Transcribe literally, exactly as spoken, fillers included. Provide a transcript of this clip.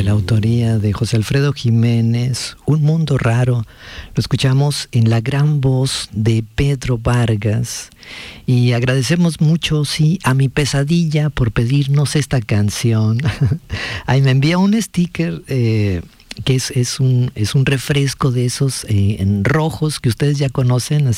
la autoría de José Alfredo Jiménez, Un Mundo Raro. Lo escuchamos en la gran voz de Pedro Vargas. Y agradecemos mucho, sí, a Mi Pesadilla por pedirnos esta canción. Ahí me envía un sticker eh, que es, es, un, es un refresco de esos eh, en rojos que ustedes ya conocen, así